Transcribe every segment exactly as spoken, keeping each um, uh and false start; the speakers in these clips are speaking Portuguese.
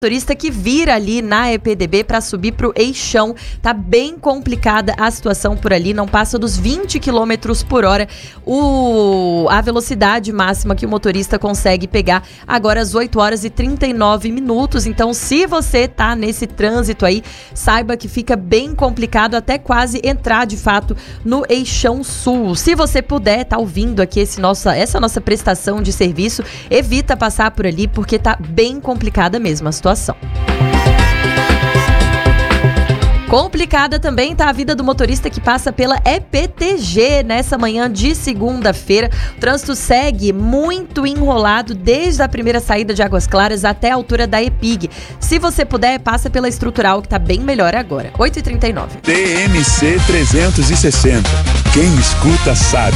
Motorista que vira ali na E P D B para subir pro Eixão. Tá bem complicada a situação por ali, não passa dos vinte quilômetros por hora o, a velocidade máxima que o motorista consegue pegar agora às oito horas e trinta e nove minutos. Então, se você tá nesse trânsito aí, saiba que fica bem complicado até quase entrar de fato no Eixão Sul. Se você puder, tá ouvindo aqui esse nossa, essa nossa prestação de serviço, evita passar por ali porque tá bem complicada mesmo a situação. Complicada também tá a vida do motorista que passa pela E P T G nessa manhã de segunda-feira. O trânsito segue muito enrolado desde a primeira saída de Águas Claras até a altura da E P I G. Se você puder, passa pela estrutural que tá bem melhor agora. oito e trinta e nove. T M C trezentos e sessenta. Quem escuta sabe.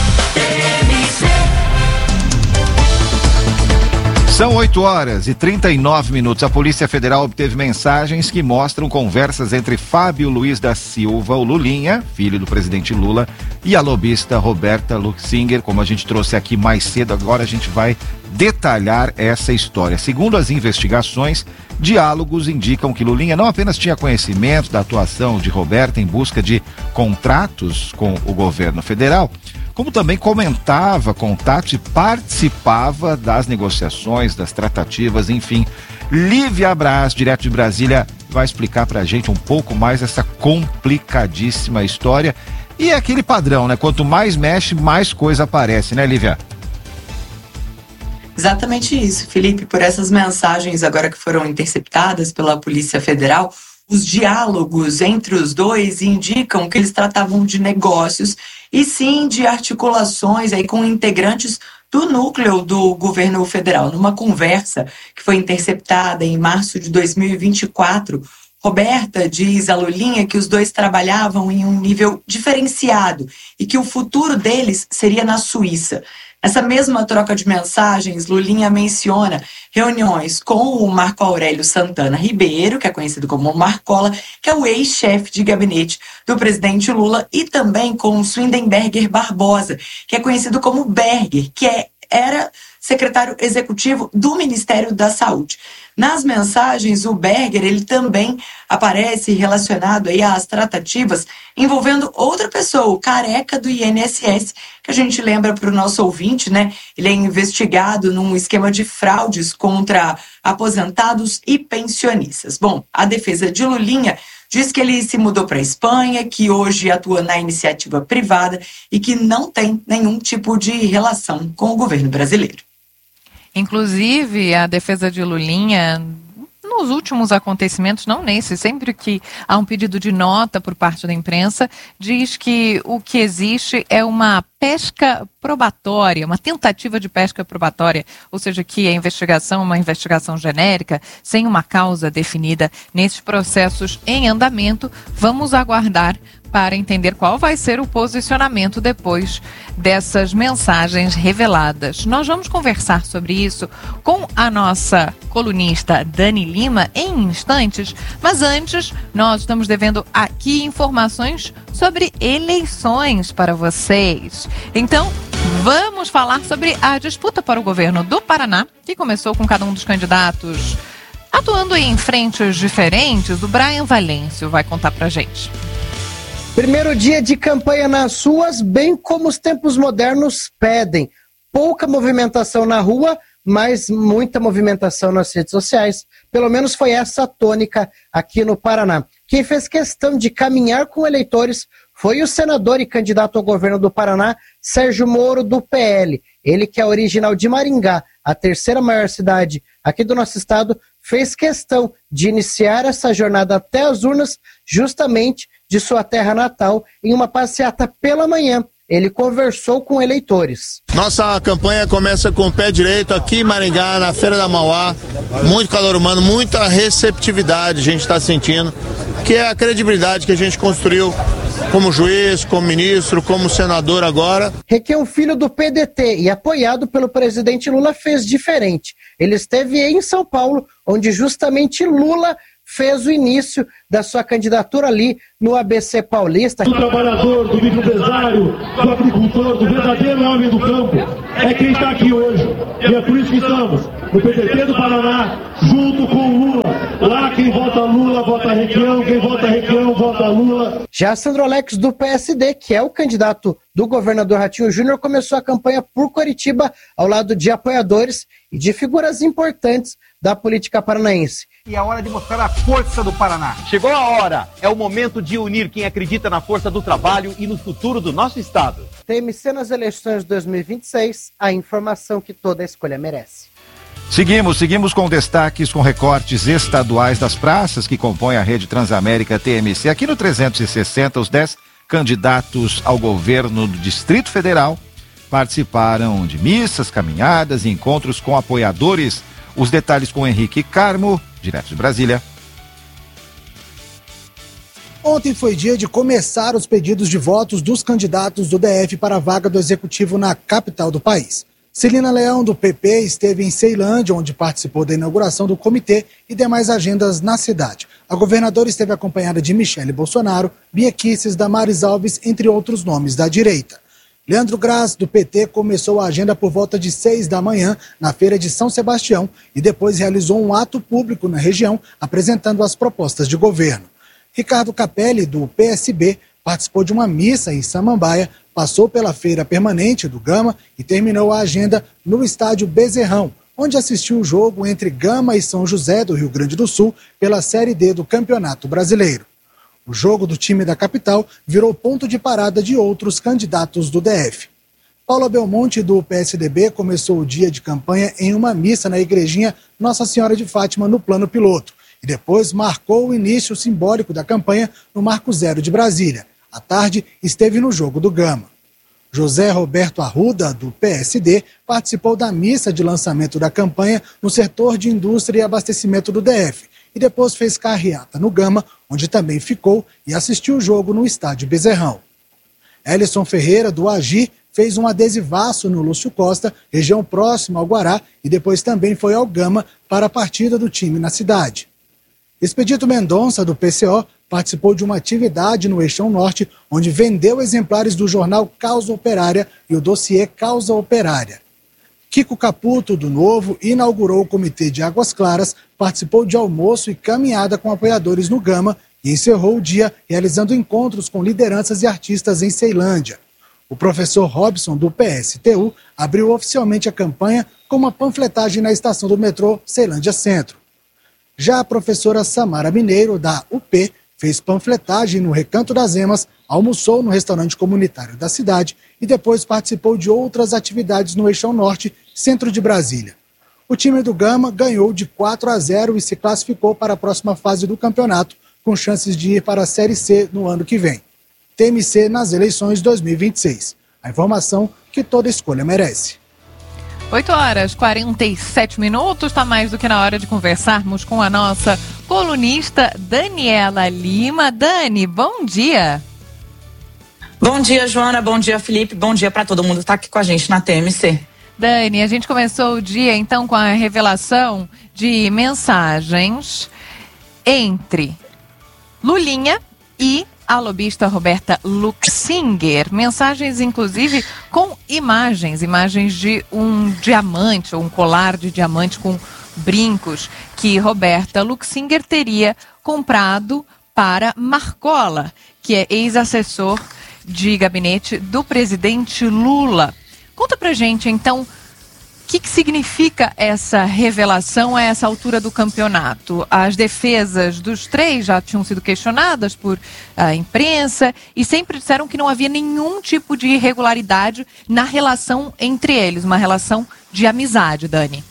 São oito horas e trinta e nove minutos. A Polícia Federal obteve mensagens que mostram conversas entre Fábio Luiz da Silva, o Lulinha, filho do presidente Lula, e a lobista Roberta Luxinger. Como a gente trouxe aqui mais cedo, agora a gente vai detalhar essa história. Segundo as investigações, diálogos indicam que Lulinha não apenas tinha conhecimento da atuação de Roberta em busca de contratos com o governo federal, como também comentava contatos e participava das negociações, das tratativas, enfim. Lívia Braz, direto de Brasília, vai explicar pra gente um pouco mais essa complicadíssima história. E é aquele padrão, né? Quanto mais mexe, mais coisa aparece, né, Lívia? Exatamente isso, Felipe. Por essas mensagens agora que foram interceptadas pela Polícia Federal, os diálogos entre os dois indicam que eles tratavam de negócios e sim de articulações aí com integrantes do núcleo do governo federal. Numa conversa que foi interceptada em março de dois mil e vinte e quatro, Roberta diz a Lulinha que os dois trabalhavam em um nível diferenciado e que o futuro deles seria na Suíça. Essa mesma troca de mensagens, Lulinha menciona reuniões com o Marco Aurélio Santana Ribeiro, que é conhecido como Marcola, que é o ex-chefe de gabinete do presidente Lula, e também com o Svindenberger Barbosa, que é conhecido como Berger, que é, era secretário executivo do Ministério da Saúde. Nas mensagens, o Berger ele também aparece relacionado aí às tratativas envolvendo outra pessoa, o Careca do I N S S, que a gente lembra para o nosso ouvinte, né? Ele é investigado num esquema de fraudes contra aposentados e pensionistas. Bom, a defesa de Lulinha diz que ele se mudou para a Espanha, que hoje atua na iniciativa privada e que não tem nenhum tipo de relação com o governo brasileiro. Inclusive, a defesa de Lulinha, nos últimos acontecimentos, não nesse, sempre que há um pedido de nota por parte da imprensa, diz que o que existe é uma pesca probatória, uma tentativa de pesca probatória, ou seja, que a investigação é uma investigação genérica, sem uma causa definida nesses processos em andamento. Vamos aguardar para entender qual vai ser o posicionamento depois dessas mensagens reveladas. Nós vamos conversar sobre isso com a nossa colunista Dani Lima em instantes, mas antes nós estamos devendo aqui informações sobre eleições para vocês. Então, vamos falar sobre a disputa para o governo do Paraná, que começou com cada um dos candidatos atuando em frentes diferentes. O Brian Valêncio vai contar pra gente. Primeiro dia de campanha nas ruas, bem como os tempos modernos pedem. Pouca movimentação na rua, mas muita movimentação nas redes sociais. Pelo menos foi essa a tônica aqui no Paraná. Quem fez questão de caminhar com eleitores foi o senador e candidato ao governo do Paraná, Sérgio Moro, do P L. Ele, que é original de Maringá, a terceira maior cidade aqui do nosso estado, fez questão de iniciar essa jornada até as urnas, justamente de sua terra natal, em uma passeata pela manhã. Ele conversou com eleitores. Nossa campanha começa com o pé direito aqui em Maringá, na Feira da Mauá. Muito calor humano, muita receptividade a gente está sentindo, que é a credibilidade que a gente construiu como juiz, como ministro, como senador agora. Requião Filho, do P D T e apoiado pelo presidente Lula, fez diferente. Ele esteve em São Paulo, onde justamente Lula fez o início da sua candidatura ali no A B C Paulista. Do trabalhador, do microempresário, do agricultor, do verdadeiro homem do campo, é quem está aqui hoje. E é por isso que estamos no P T T do Paraná, junto com o Lula. Lá quem vota Lula, vota Requião, quem vota Requião, vota Lula. Já Sandro Alex, do P S D, que é o candidato do governador Ratinho Júnior, começou a campanha por Curitiba ao lado de apoiadores e de figuras importantes da política paranaense. E é hora de mostrar a força do Paraná. Chegou a hora, é o momento de unir quem acredita na força do trabalho e no futuro do nosso estado. T M C nas eleições de dois mil e vinte e seis, a informação que toda escolha merece. Seguimos, seguimos com destaques, com recortes estaduais das praças que compõem a rede Transamérica T M C. Aqui no trezentos e sessenta, os dez candidatos ao governo do Distrito Federal participaram de missas, caminhadas e encontros com apoiadores. Os detalhes com Henrique Carmo, direto de Brasília. Ontem foi dia de começar os pedidos de votos dos candidatos do D F para a vaga do Executivo na capital do país. Celina Leão, do P P, esteve em Ceilândia, onde participou da inauguração do comitê e demais agendas na cidade. A governadora esteve acompanhada de Michele Bolsonaro, Bia Kicis, Damares Alves, entre outros nomes da direita. Leandro Graz, do P T, começou a agenda por volta de seis da manhã na Feira de São Sebastião e depois realizou um ato público na região apresentando as propostas de governo. Ricardo Capelli, do P S B, participou de uma missa em Samambaia, passou pela feira permanente do Gama e terminou a agenda no estádio Bezerrão, onde assistiu o jogo entre Gama e São José do Rio Grande do Sul pela Série D do Campeonato Brasileiro. O jogo do time da capital virou ponto de parada de outros candidatos do D F. Paula Belmonte, do P S D B, começou o dia de campanha em uma missa na igrejinha Nossa Senhora de Fátima, no Plano Piloto, e depois marcou o início simbólico da campanha no Marco Zero de Brasília. À tarde, esteve no jogo do Gama. José Roberto Arruda, do P S D, participou da missa de lançamento da campanha no setor de indústria e abastecimento do D F, e depois fez carreata no Gama, onde também ficou e assistiu o jogo no estádio Bezerrão. Elison Ferreira, do Agir, fez um adesivaço no Lúcio Costa, região próxima ao Guará, e depois também foi ao Gama para a partida do time na cidade. Expedito Mendonça, do P C O, participou de uma atividade no Eixão Norte, onde vendeu exemplares do jornal Causa Operária e o dossiê Causa Operária. Kiko Caputo, do Novo, inaugurou o Comitê de Águas Claras, participou de almoço e caminhada com apoiadores no Gama e encerrou o dia realizando encontros com lideranças e artistas em Ceilândia. O professor Robson, do P S T U, abriu oficialmente a campanha com uma panfletagem na estação do metrô Ceilândia Centro. Já a professora Samara Mineiro, da U P, fez panfletagem no Recanto das Emas, almoçou no restaurante comunitário da cidade e depois participou de outras atividades no Eixão Norte, centro de Brasília. O time do Gama ganhou de quatro a zero e se classificou para a próxima fase do campeonato, com chances de ir para a Série C no ano que vem. T M C nas eleições dois mil e vinte e seis. A informação que toda escolha merece. oito horas e quarenta e sete minutos, está mais do que na hora de conversarmos com a nossa colunista Daniela Lima. Dani, bom dia. Bom dia, Joana, bom dia, Felipe, bom dia para todo mundo que está aqui com a gente na T M C. Dani, a gente começou o dia então com a revelação de mensagens entre Lulinha e a lobista Roberta Luxinger. Mensagens, inclusive, com imagens, imagens de um diamante, ou um colar de diamante com brincos, que Roberta Luxinger teria comprado para Marcola, que é ex-assessor de gabinete do presidente Lula. Conta pra gente, então, o que, que significa essa revelação a essa altura do campeonato? As defesas dos três já tinham sido questionadas por a imprensa e sempre disseram que não havia nenhum tipo de irregularidade na relação entre eles, uma relação de amizade, Dani.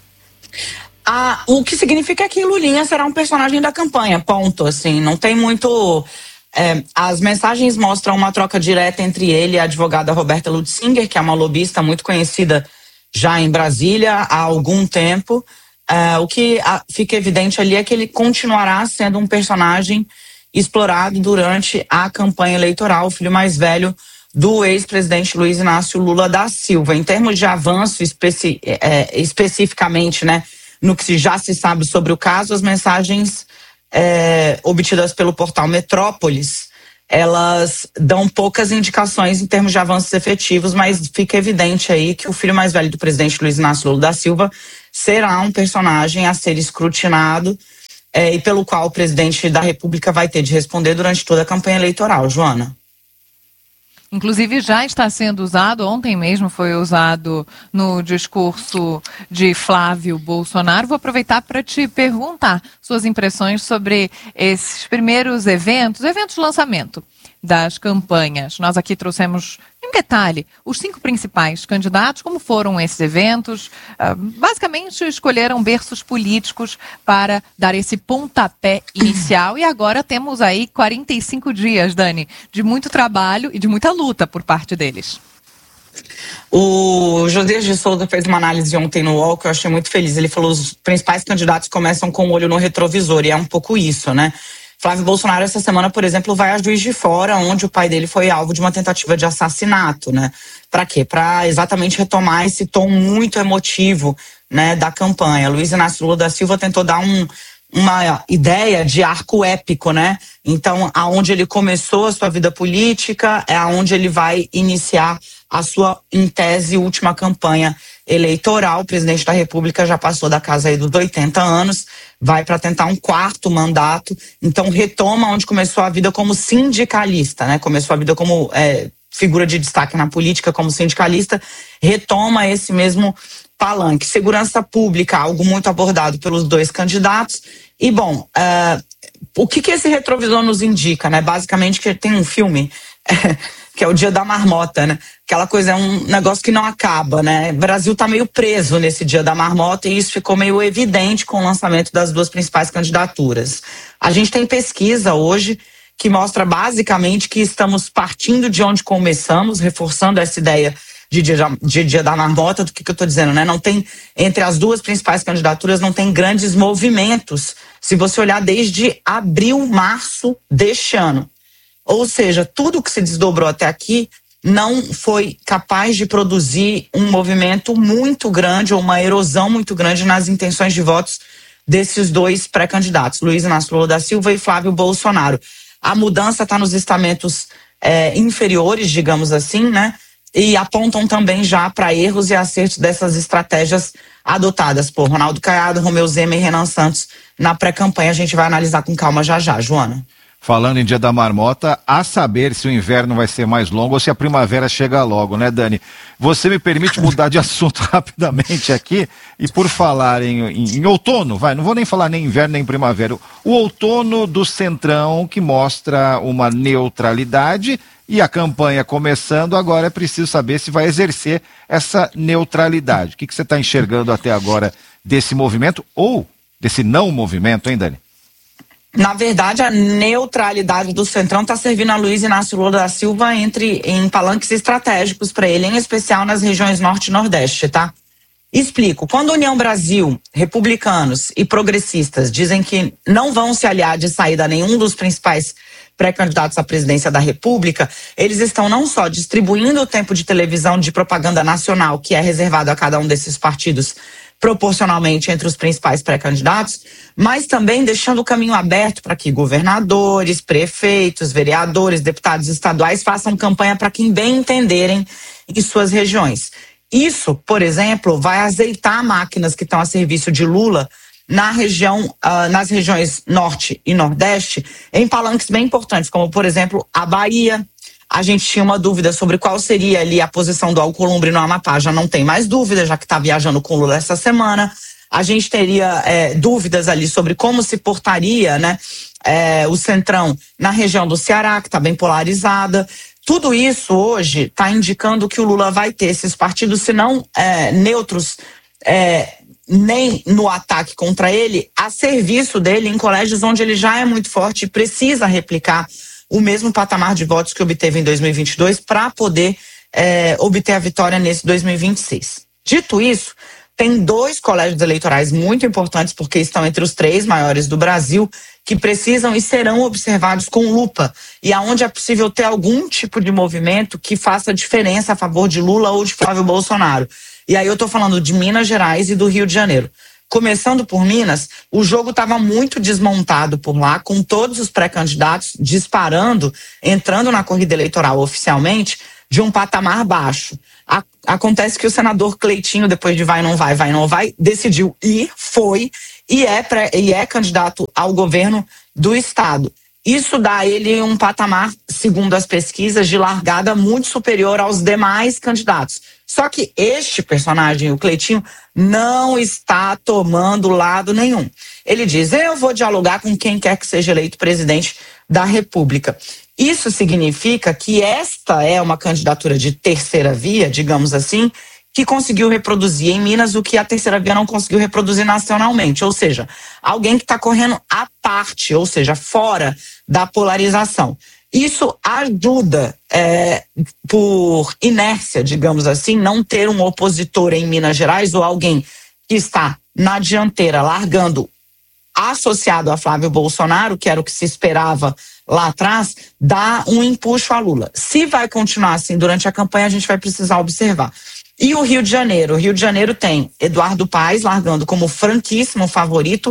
Ah, o que significa que Lulinha será um personagem da campanha, ponto, assim, não tem muito... É, as mensagens mostram uma troca direta entre ele e a advogada Roberta Luxinger, que é uma lobista muito conhecida já em Brasília há algum tempo. É, o que a, fica evidente ali é que ele continuará sendo um personagem explorado durante a campanha eleitoral, o filho mais velho do ex-presidente Luiz Inácio Lula da Silva. Em termos de avanço especi, é, especificamente, né, no que já se sabe sobre o caso, as mensagens é, obtidas pelo portal Metrópolis, elas dão poucas indicações em termos de avanços efetivos, mas fica evidente aí que o filho mais velho do presidente Luiz Inácio Lula da Silva será um personagem a ser escrutinado é, e pelo qual o presidente da República vai ter de responder durante toda a campanha eleitoral. Joana. Inclusive já está sendo usado, ontem mesmo foi usado no discurso de Flávio Bolsonaro. Vou aproveitar para te perguntar suas impressões sobre esses primeiros eventos, eventos de lançamento das campanhas. Nós aqui trouxemos em detalhe os cinco principais candidatos, como foram esses eventos. Uh, basicamente escolheram berços políticos para dar esse pontapé inicial e agora temos aí quarenta e cinco dias, Dani, de muito trabalho e de muita luta por parte deles. O Josias de Souza fez uma análise ontem no U O L que eu achei muito feliz. Ele falou que os principais candidatos começam com o olho no retrovisor e é um pouco isso, né? Flávio Bolsonaro essa semana, por exemplo, vai a Juiz de Fora, onde o pai dele foi alvo de uma tentativa de assassinato, né? Para quê? Para exatamente retomar esse tom muito emotivo, né, da campanha. Luiz Inácio Lula da Silva tentou dar um, uma ideia de arco épico, né? Então, aonde ele começou a sua vida política é aonde ele vai iniciar a sua, em tese, última campanha eleitoral. O presidente da República já passou da casa aí dos oitenta anos, vai para tentar um quarto mandato, então retoma onde começou a vida como sindicalista, né? Começou a vida como é, figura de destaque na política como sindicalista, retoma esse mesmo palanque. Segurança pública, algo muito abordado pelos dois candidatos. E, bom, uh, o que, que esse retrovisor nos indica, né? Basicamente que tem um filme que é o Dia da Marmota, né? Aquela coisa, é um negócio que não acaba, né? O Brasil tá meio preso nesse Dia da Marmota e isso ficou meio evidente com o lançamento das duas principais candidaturas. A gente tem pesquisa hoje que mostra basicamente que estamos partindo de onde começamos, reforçando essa ideia de Dia, de dia da Marmota. Do que, que eu tô dizendo, né? Não tem, entre as duas principais candidaturas, não tem grandes movimentos, se você olhar desde abril, março deste ano. Ou seja, tudo que se desdobrou até aqui não foi capaz de produzir um movimento muito grande ou uma erosão muito grande nas intenções de votos desses dois pré-candidatos, Luiz Inácio Lula da Silva e Flávio Bolsonaro. A mudança está nos estamentos é, inferiores, digamos assim, né? E apontam também já para erros e acertos dessas estratégias adotadas por Ronaldo Caiado, Romeu Zema e Renan Santos na pré-campanha. A gente vai analisar com calma já já, Joana. Falando em Dia da Marmota, a saber se o inverno vai ser mais longo ou se a primavera chega logo, né, Dani? Você me permite mudar de assunto rapidamente aqui e por falar em, em, em outono, vai, não vou nem falar nem inverno nem primavera, o outono do Centrão que mostra uma neutralidade e a campanha começando, agora é preciso saber se vai exercer essa neutralidade. O que, que você está enxergando até agora desse movimento ou desse não movimento, hein, Dani? Na verdade, a neutralidade do Centrão está servindo a Luiz Inácio Lula da Silva entre, em palanques estratégicos para ele, em especial nas regiões Norte e Nordeste, tá? Explico. Quando a União Brasil, republicanos e progressistas dizem que não vão se aliar de saída a nenhum dos principais pré-candidatos à presidência da República, eles estão não só distribuindo o tempo de televisão de propaganda nacional que é reservado a cada um desses partidos proporcionalmente entre os principais pré-candidatos, mas também deixando o caminho aberto para que governadores, prefeitos, vereadores, deputados estaduais façam campanha para quem bem entenderem em suas regiões. Isso, por exemplo, vai azeitar máquinas que estão a serviço de Lula na região, uh, nas regiões Norte e Nordeste, em palanques bem importantes, como, por exemplo, a Bahia. A gente tinha uma dúvida sobre qual seria ali a posição do Alcolumbre no Amapá, já não tem mais dúvida, já que está viajando com Lula essa semana. A gente teria é, dúvidas ali sobre como se portaria, né, é, o Centrão na região do Ceará, que está bem polarizada. Tudo isso hoje está indicando que o Lula vai ter esses partidos, se não é, neutros, é, nem no ataque contra ele, a serviço dele em colégios onde ele já é muito forte e precisa replicar o mesmo patamar de votos que obteve em dois mil e vinte e dois para poder é, obter a vitória nesse dois mil e vinte e seis. Dito isso, tem dois colégios eleitorais muito importantes, porque estão entre os três maiores do Brasil, que precisam e serão observados com lupa, e aonde é possível ter algum tipo de movimento que faça diferença a favor de Lula ou de Flávio Bolsonaro. E aí eu estou falando de Minas Gerais e do Rio de Janeiro. Começando por Minas, o jogo estava muito desmontado por lá, com todos os pré-candidatos disparando, entrando na corrida eleitoral oficialmente, de um patamar baixo. A, acontece que o senador Cleitinho, depois de vai, não vai, vai, não vai, decidiu ir, foi, e é, pré, e é candidato ao governo do estado. Isso dá a ele um patamar, segundo as pesquisas, de largada muito superior aos demais candidatos. Só que este personagem, o Cleitinho, não está tomando lado nenhum. Ele diz, eu vou dialogar com quem quer que seja eleito presidente da República. Isso significa que esta é uma candidatura de terceira via, digamos assim, que conseguiu reproduzir em Minas o que a terceira via não conseguiu reproduzir nacionalmente. Ou seja, alguém que está correndo à parte, ou seja, fora da polarização. Isso ajuda, é, por inércia, digamos assim, não ter um opositor em Minas Gerais ou alguém que está na dianteira largando associado a Flávio Bolsonaro, que era o que se esperava lá atrás, dá um empuxo a Lula. Se vai continuar assim durante a campanha, a gente vai precisar observar. E o Rio de Janeiro? O Rio de Janeiro tem Eduardo Paes largando como franquíssimo favorito,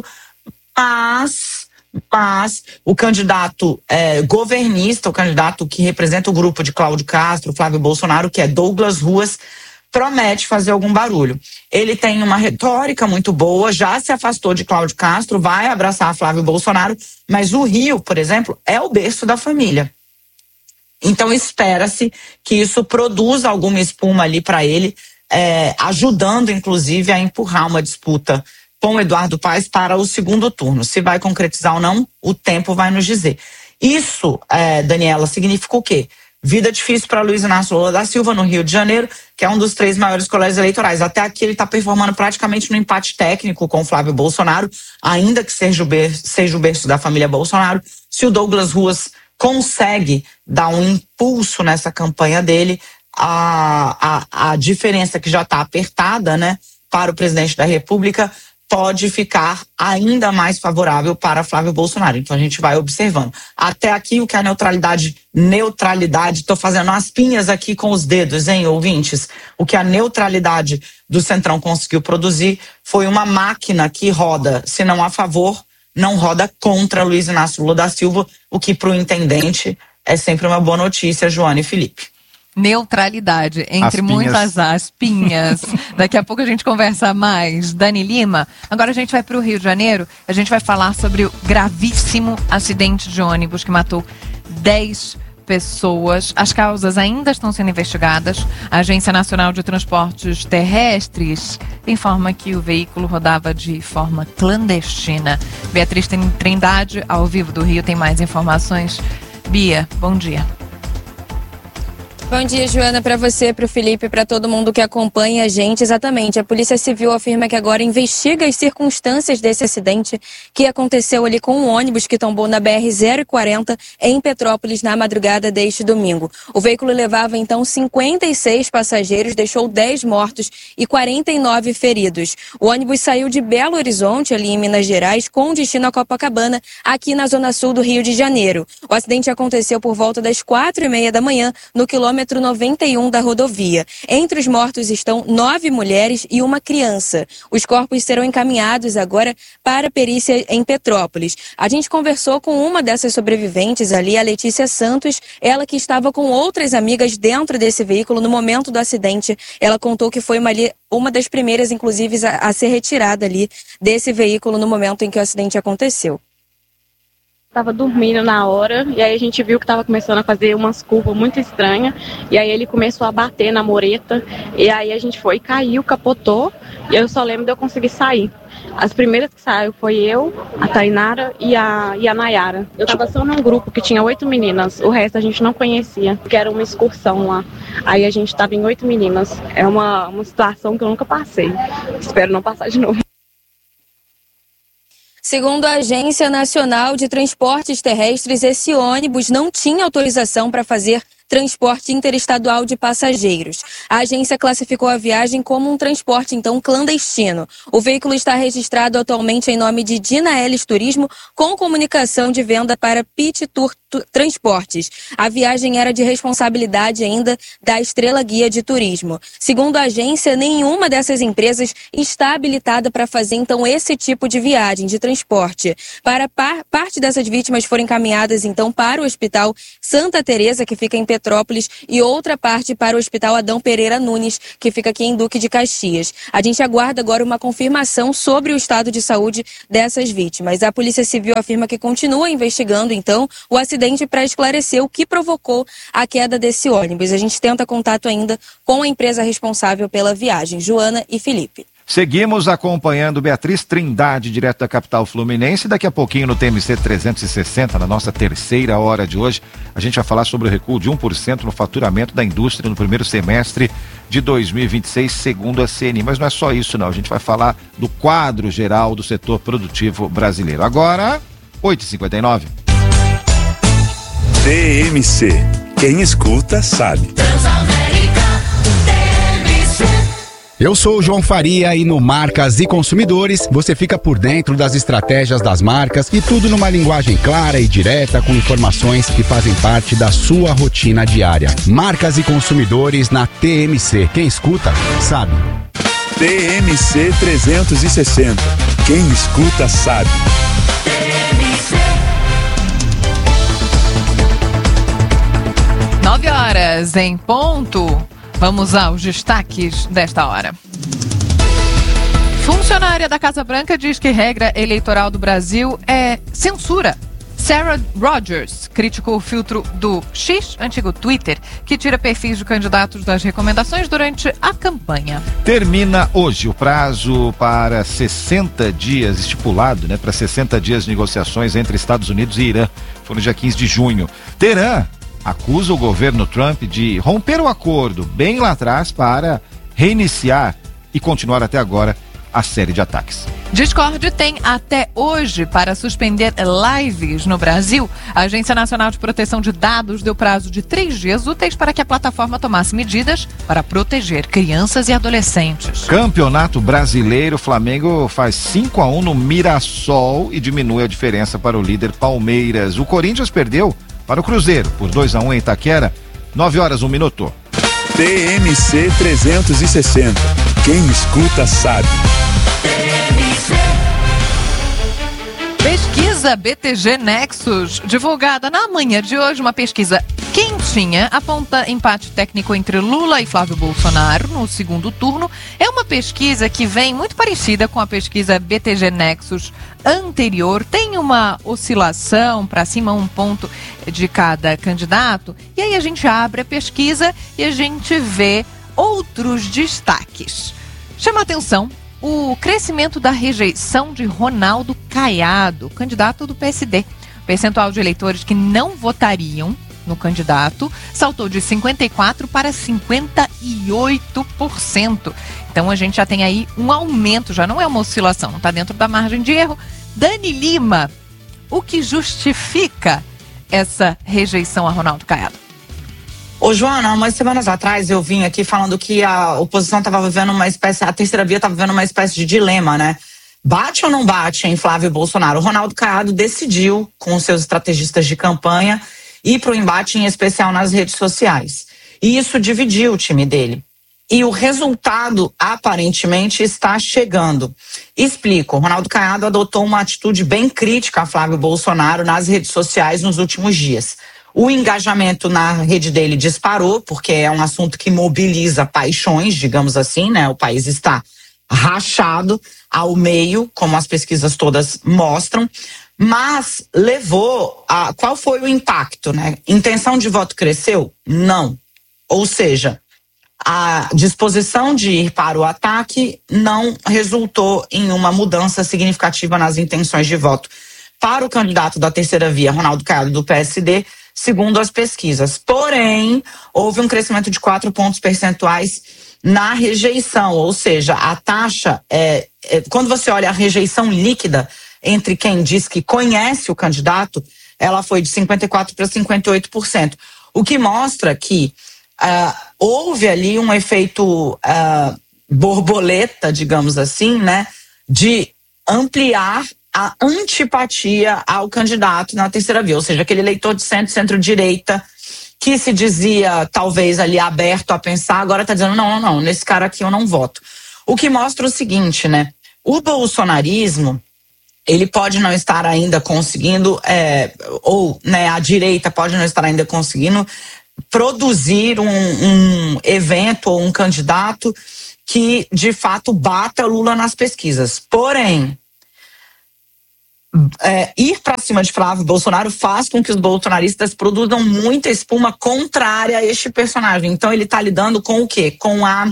mas, mas o candidato é, governista, o candidato que representa o grupo de Cláudio Castro, Flávio Bolsonaro, que é Douglas Ruas, promete fazer algum barulho. Ele tem uma retórica muito boa, já se afastou de Cláudio Castro, vai abraçar Flávio Bolsonaro, mas o Rio, por exemplo, é o berço da família. Então espera-se que isso produza alguma espuma ali para ele, é, ajudando inclusive a empurrar uma disputa com o Eduardo Paes para o segundo turno. Se vai concretizar ou não, o tempo vai nos dizer. Isso, é, Daniela, significa o quê? Vida difícil para Luiz Inácio Lula da Silva no Rio de Janeiro, que é um dos três maiores colégios eleitorais. Até aqui ele está performando praticamente no empate técnico com o Flávio Bolsonaro, ainda que seja o berço, seja o berço da família Bolsonaro. Se o Douglas Ruas consegue dar um impulso nessa campanha dele, a, a, a diferença que já está apertada, né, para o presidente da República pode ficar ainda mais favorável para Flávio Bolsonaro. Então a gente vai observando. Até aqui o que a neutralidade, neutralidade, estou fazendo as pinhas aqui com os dedos, hein, ouvintes? O que a neutralidade do Centrão conseguiu produzir foi uma máquina que roda, se não a favor, não roda contra Luiz Inácio Lula da Silva, o que para o intendente é sempre uma boa notícia, Joana e Felipe. Neutralidade, entre As muitas aspinhas. Daqui a pouco a gente conversa mais. Dani Lima, agora a gente vai para o Rio de Janeiro, a gente vai falar sobre o gravíssimo acidente de ônibus que matou dez pessoas. As causas ainda estão sendo investigadas. A Agência Nacional de Transportes Terrestres informa que o veículo rodava de forma clandestina. Beatriz Trindade, ao vivo do Rio, tem mais informações. Bia, bom dia. Bom dia, Joana, para você, para o Felipe, para todo mundo que acompanha a gente. Exatamente, a Polícia Civil afirma que agora investiga as circunstâncias desse acidente que aconteceu ali com um ônibus que tombou na B R zero quarenta em Petrópolis na madrugada deste domingo. O veículo levava então cinquenta e seis passageiros, deixou dez mortos e quarenta e nove feridos. O ônibus saiu de Belo Horizonte, ali em Minas Gerais, com destino a Copacabana, aqui na zona sul do Rio de Janeiro. O acidente aconteceu por volta das quatro e meia da manhã, no quilômetro noventa e um da rodovia. Entre os mortos estão nove mulheres e uma criança. Os corpos serão encaminhados agora para a perícia em Petrópolis. A gente conversou com uma dessas sobreviventes ali, a Letícia Santos, ela que estava com outras amigas dentro desse veículo no momento do acidente. Ela contou que foi uma, uma das primeiras, inclusive, a, a ser retirada ali desse veículo no momento em que o acidente aconteceu. Tava dormindo na hora, e aí a gente viu que tava começando a fazer umas curvas muito estranhas, e aí ele começou a bater na mureta, e aí a gente foi, caiu, capotou, e eu só lembro de eu conseguir sair. As primeiras que saiu foi eu, a Tainara e a, e a Nayara. Eu tava só num grupo que tinha oito meninas, o resto a gente não conhecia, que era uma excursão lá. Aí a gente tava em oito meninas. É uma, uma situação que eu nunca passei. Espero não passar de novo. Segundo a Agência Nacional de Transportes Terrestres, esse ônibus não tinha autorização para fazer transporte interestadual de passageiros. A agência classificou a viagem como um transporte, então, clandestino. O veículo está registrado atualmente em nome de Dina Ellis Turismo, com comunicação de venda para Pit Tour Transportes. A viagem era de responsabilidade ainda da Estrela Guia de Turismo. Segundo a agência, nenhuma dessas empresas está habilitada para fazer, então, esse tipo de viagem, de transporte. Para par parte dessas vítimas foram encaminhadas, então, para o Hospital Santa Teresa, que fica em Petrópolis, e outra parte para o Hospital Adão Pereira Nunes, que fica aqui em Duque de Caxias. A gente aguarda agora uma confirmação sobre o estado de saúde dessas vítimas. A Polícia Civil afirma que continua investigando, então, o acidente para esclarecer o que provocou a queda desse ônibus. A gente tenta contato ainda com a empresa responsável pela viagem, Joana e Felipe. Seguimos acompanhando Beatriz Trindade, direto da capital fluminense. Daqui a pouquinho no T M C trezentos e sessenta, na nossa terceira hora de hoje, a gente vai falar sobre o recuo de um por cento no faturamento da indústria no primeiro semestre de dois mil e vinte e seis, segundo a C N I. Mas não é só isso, não. A gente vai falar do quadro geral do setor produtivo brasileiro. Agora, oito e cinquenta e nove. T M C. Quem escuta sabe. Eu sou o João Faria e no Marcas e Consumidores você fica por dentro das estratégias das marcas e tudo numa linguagem clara e direta com informações que fazem parte da sua rotina diária. Marcas e Consumidores na T M C. Quem escuta, sabe. T M C trezentos e sessenta. Quem escuta, sabe. Nove horas em ponto. Vamos aos destaques desta hora. Funcionária da Casa Branca diz que regra eleitoral do Brasil é censura. Sarah Rogers criticou o filtro do X, antigo Twitter, que tira perfis de candidatos das recomendações durante a campanha. Termina hoje o prazo para sessenta dias, estipulado, né, para sessenta dias de negociações entre Estados Unidos e Irã. Foi no dia quinze de junho. Teherã acusa o governo Trump de romper o acordo bem lá atrás para reiniciar e continuar até agora a série de ataques. Discord tem até hoje para suspender lives no Brasil. A Agência Nacional de Proteção de Dados deu prazo de três dias úteis para que a plataforma tomasse medidas para proteger crianças e adolescentes. Campeonato Brasileiro, Flamengo faz cinco a um no Mirassol e diminui a diferença para o líder Palmeiras. O Corinthians perdeu para o Cruzeiro por dois a um em Itaquera. Nove horas, um minuto. T M C trezentos e sessenta. Quem escuta sabe. Pesquisa B T G Nexus, divulgada na manhã de hoje, uma pesquisa quentinha, aponta empate técnico entre Lula e Flávio Bolsonaro no segundo turno. É uma pesquisa que vem muito parecida com a pesquisa B T G Nexus anterior. Tem uma oscilação para cima, um ponto de cada candidato. E aí a gente abre a pesquisa e a gente vê outros destaques. Chama a atenção o crescimento da rejeição de Ronaldo Caiado, candidato do P S D. O percentual de eleitores que não votariam no candidato saltou de cinquenta e quatro por cento para cinquenta e oito por cento. Então a gente já tem aí um aumento, já não é uma oscilação, não está dentro da margem de erro. Dani Lima, o que justifica essa rejeição a Ronaldo Caiado? Ô, Joana, umas semanas atrás eu vim aqui falando que a oposição estava vivendo uma espécie, a terceira via estava vivendo uma espécie de dilema, né? Bate ou não bate em Flávio Bolsonaro? O Ronaldo Caiado decidiu, com os seus estrategistas de campanha, ir para o embate, em especial nas redes sociais. E isso dividiu o time dele. E o resultado, aparentemente, está chegando. Explico. O Ronaldo Caiado adotou uma atitude bem crítica a Flávio Bolsonaro nas redes sociais nos últimos dias. O engajamento na rede dele disparou, porque é um assunto que mobiliza paixões, digamos assim, né? O país está rachado ao meio, como as pesquisas todas mostram, mas levou a... Qual foi o impacto, né? Intenção de voto cresceu? Não. Ou seja, a disposição de ir para o ataque não resultou em uma mudança significativa nas intenções de voto para o candidato da terceira via, Ronaldo Caiado, do P S D, segundo as pesquisas. Porém, houve um crescimento de quatro pontos percentuais na rejeição, ou seja, a taxa, é, é, quando você olha a rejeição líquida entre quem diz que conhece o candidato, ela foi de cinquenta e quatro por cento para cinquenta e oito por cento. O que mostra que uh, houve ali um efeito uh, borboleta, digamos assim, né, de ampliar a antipatia ao candidato na terceira via, ou seja, aquele eleitor de centro, centro-direita, que se dizia talvez ali aberto a pensar, agora está dizendo não, não, não, nesse cara aqui eu não voto. O que mostra o seguinte, né, o bolsonarismo, ele pode não estar ainda conseguindo, é, ou né, a direita pode não estar ainda conseguindo produzir um, um evento ou um candidato que de fato bata Lula nas pesquisas. Porém, É, ir para cima de Flávio Bolsonaro faz com que os bolsonaristas produzam muita espuma contrária a este personagem. Então ele está lidando com o quê? Com a,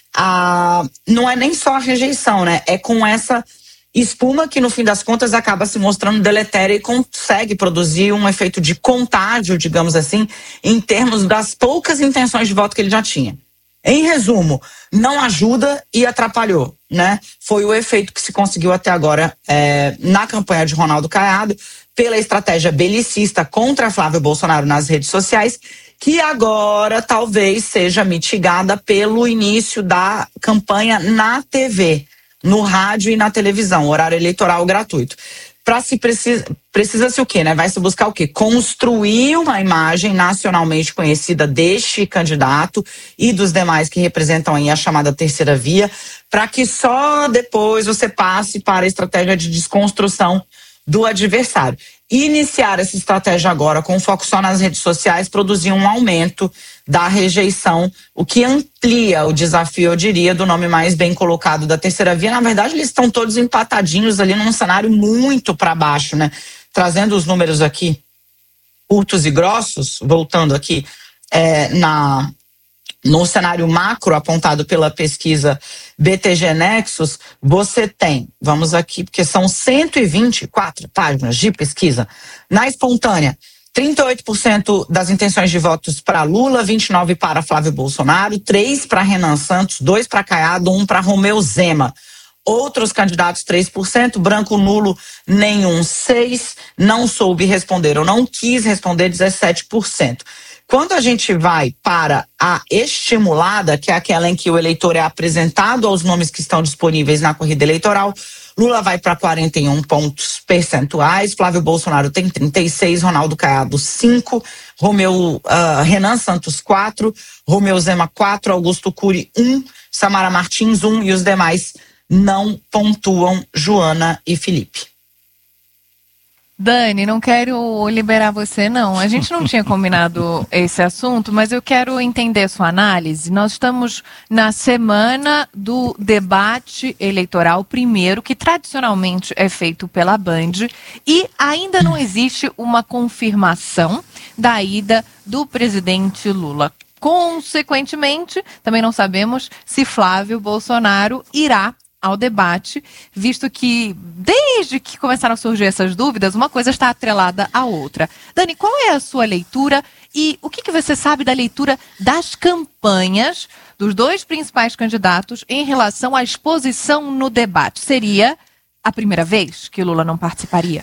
a... não é nem só a rejeição, né? É com essa espuma que no fim das contas acaba se mostrando deletéria e consegue produzir um efeito de contágio, digamos assim, em termos das poucas intenções de voto que ele já tinha. Em resumo, não ajuda e atrapalhou, né? Foi o efeito que se conseguiu até agora é, na campanha de Ronaldo Caiado, pela estratégia belicista contra Flávio Bolsonaro nas redes sociais, que agora talvez seja mitigada pelo início da campanha na T V, no rádio e na televisão, horário eleitoral gratuito. Para se precisa, precisa-se o quê, né? Vai se buscar o quê? Construir uma imagem nacionalmente conhecida deste candidato e dos demais que representam aí a chamada terceira via, para que só depois você passe para a estratégia de desconstrução do adversário. Iniciar essa estratégia agora com foco só nas redes sociais produzir um aumento da rejeição, o que amplia o desafio, eu diria, do nome mais bem colocado da terceira via. Na verdade, eles estão todos empatadinhos ali num cenário muito para baixo, né? Trazendo os números aqui, curtos e grossos, voltando aqui é, na... no cenário macro apontado pela pesquisa B T G Nexus, você tem, vamos aqui, porque são cento e vinte e quatro páginas de pesquisa. Na espontânea, trinta e oito por cento das intenções de votos para Lula, vinte e nove por cento para Flávio Bolsonaro, três por cento para Renan Santos, dois por cento para Caiado, um por cento para Romeu Zema. Outros candidatos, três por cento, branco, nulo, nenhum, seis por cento, não soube responder ou não quis responder, dezessete por cento. Quando a gente vai para a estimulada, que é aquela em que o eleitor é apresentado aos nomes que estão disponíveis na corrida eleitoral, Lula vai para quarenta e um pontos percentuais, Flávio Bolsonaro tem trinta e seis, Ronaldo Caiado cinco, Romeu, uh, Renan Santos quatro, Romeu Zema quatro, Augusto Cury um, Samara Martins um e os demais não pontuam, Joana e Felipe. Dani, não quero liberar você, não. A gente não tinha combinado esse assunto, mas eu quero entender sua análise. Nós estamos na semana do debate eleitoral primeiro, que tradicionalmente é feito pela Band, e ainda não existe uma confirmação da ida do presidente Lula. Consequentemente, também não sabemos se Flávio Bolsonaro irá ao debate, visto que desde que começaram a surgir essas dúvidas, uma coisa está atrelada à outra. Dani, qual é a sua leitura e o que, que você sabe da leitura das campanhas dos dois principais candidatos em relação à exposição no debate? Seria a primeira vez que Lula não participaria?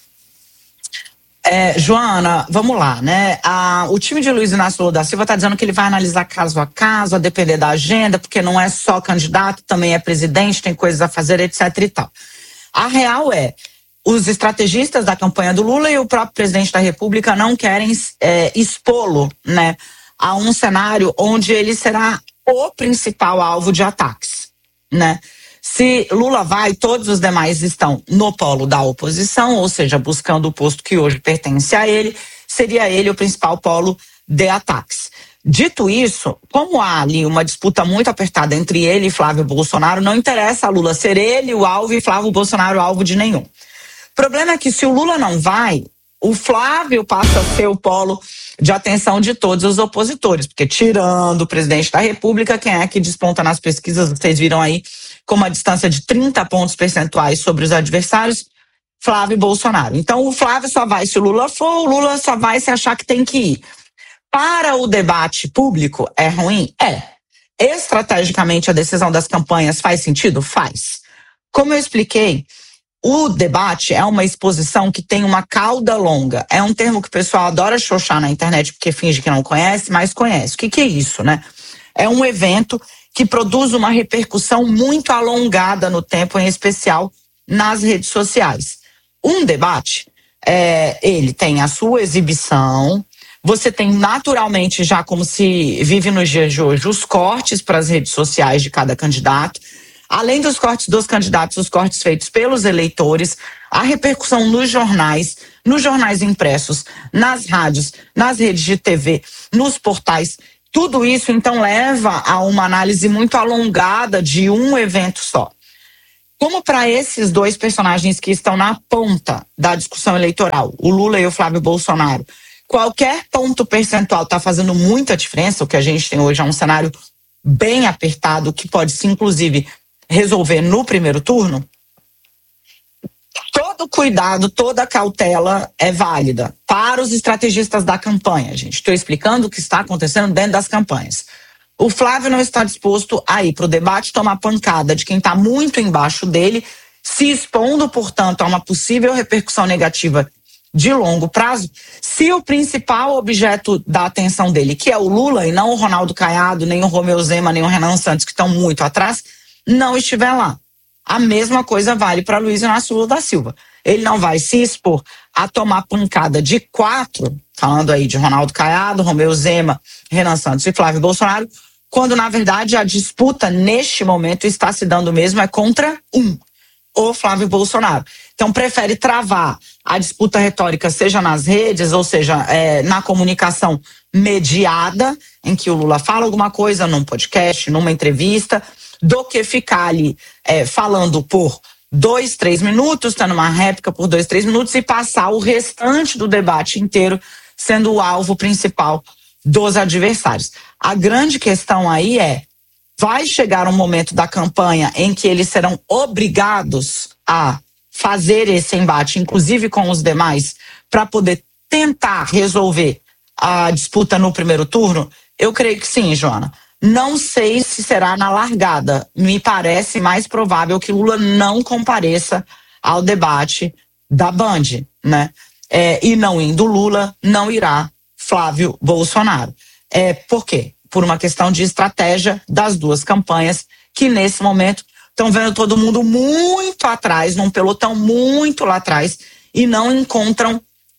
É, Joana, vamos lá, né? A, o time de Luiz Inácio Lula da Silva está dizendo que ele vai analisar caso a caso, a depender da agenda, porque não é só candidato, também é presidente, tem coisas a fazer, etc e tal. A real é, os estrategistas da campanha do Lula e o próprio presidente da República não querem é, expô-lo, né, a um cenário onde ele será o principal alvo de ataques, né? Se Lula vai, todos os demais estão no polo da oposição, ou seja, buscando o posto que hoje pertence a ele, seria ele o principal polo de ataques. Dito isso, como há ali uma disputa muito apertada entre ele e Flávio Bolsonaro, não interessa a Lula ser ele o alvo e Flávio Bolsonaro o alvo de nenhum. O problema é que se o Lula não vai, o Flávio passa a ser o polo de atenção de todos os opositores, porque tirando o presidente da República, quem é que desponta nas pesquisas, vocês viram aí, com uma distância de trinta pontos percentuais sobre os adversários, Flávio Bolsonaro. Então o Flávio só vai se o Lula for, o Lula só vai se achar que tem que ir. Para o debate público, é ruim? É. Estrategicamente, a decisão das campanhas faz sentido? Faz. Como eu expliquei, O debate é uma exposição que tem uma cauda longa. É um termo que o pessoal adora xoxar na internet porque finge que não conhece, mas conhece. O que, que é isso, né? É um evento que produz uma repercussão muito alongada no tempo, em especial nas redes sociais. Um debate, é, ele tem a sua exibição, você tem naturalmente, já como se vive nos dias de hoje, os cortes para as redes sociais de cada candidato. Além dos cortes dos candidatos, os cortes feitos pelos eleitores, a repercussão nos jornais, nos jornais impressos, nas rádios, nas redes de T V, nos portais. Tudo isso, então, leva a uma análise muito alongada de um evento só. Como para esses dois personagens que estão na ponta da discussão eleitoral, o Lula e o Flávio Bolsonaro, qualquer ponto percentual está fazendo muita diferença. O que a gente tem hoje é um cenário bem apertado, que pode, sim, inclusive, resolver no primeiro turno. Todo cuidado, toda cautela é válida para os estrategistas da campanha, gente. Estou explicando o que está acontecendo dentro das campanhas. O Flávio não está disposto a ir para o debate tomar pancada de quem está muito embaixo dele, se expondo, portanto, a uma possível repercussão negativa de longo prazo, se o principal objeto da atenção dele, que é o Lula e não o Ronaldo Caiado, nem o Romeu Zema, nem o Renan Santos, que estão muito atrás, não estiver lá. A mesma coisa vale para Luiz Inácio Lula da Silva. Ele não vai se expor a tomar pancada de quatro, falando aí de Ronaldo Caiado, Romeu Zema, Renan Santos e Flávio Bolsonaro, quando na verdade a disputa neste momento está se dando mesmo é contra um, o Flávio Bolsonaro. Então prefere travar a disputa retórica, seja nas redes, ou seja, é, na comunicação mediada, em que o Lula fala alguma coisa num podcast, numa entrevista, do que ficar ali é, falando por dois, três minutos, tendo uma réplica por dois, três minutos e passar o restante do debate inteiro sendo o alvo principal dos adversários. A grande questão aí é, vai chegar um momento da campanha em que eles serão obrigados a fazer esse embate, inclusive com os demais, para poder tentar resolver a disputa no primeiro turno? Eu creio que sim, Joana. Não sei se será na largada. Me parece mais provável que Lula não compareça ao debate da Band, né? É, e não indo Lula, não irá Flávio Bolsonaro. É, por quê? Por uma questão de estratégia das duas campanhas, que nesse momento estão vendo todo mundo muito atrás, num pelotão muito lá atrás, e não encontram,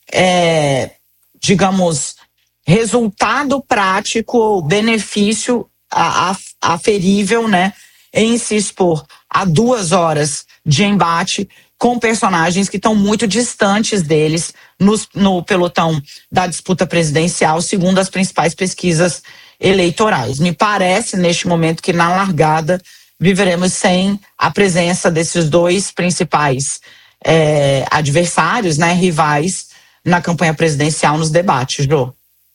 é, digamos, resultado prático ou benefício aferível, né, em se expor a duas horas de embate com personagens que estão muito distantes deles no, no pelotão da disputa presidencial, segundo as principais pesquisas eleitorais. Me parece, neste momento, que na largada viveremos sem a presença desses dois principais é, adversários, né, rivais, na campanha presidencial, nos debates, Jô.